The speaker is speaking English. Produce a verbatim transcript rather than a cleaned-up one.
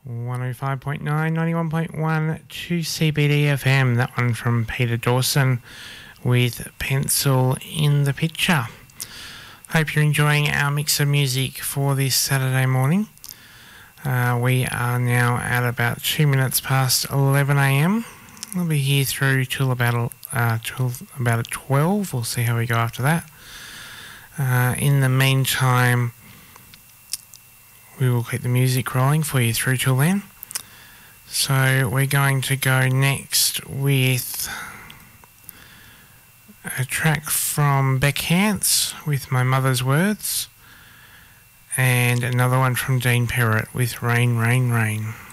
one oh five point nine, ninety-one point one to C B D F M. That one from Peter Dawson with Pencil in the Picture. Hope you're enjoying our mix of music for this Saturday morning. Uh, we are now at about two minutes past eleven a m. We'll be here through till about uh, till about twelve. We'll see how we go after that. Uh, in the meantime, we will keep the music rolling for you through till then. So we're going to go next with a track from Beck Hance with My Mother's Words, and another one from Dean Perrott with Rain, Rain, Rain.